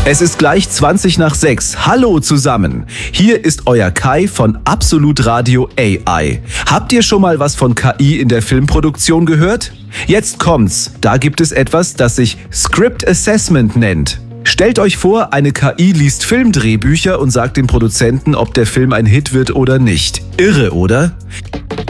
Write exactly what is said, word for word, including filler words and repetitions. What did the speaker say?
Es ist gleich zwanzig nach sechs. Hallo zusammen. Hier ist euer Kai von Absolut Radio A I. Habt ihr schon mal was von K I in der Filmproduktion gehört? Jetzt kommt's. Da gibt es etwas, das sich Script Assessment nennt. Stellt euch vor, eine K I liest Filmdrehbücher und sagt dem Produzenten, ob der Film ein Hit wird oder nicht. Irre, oder?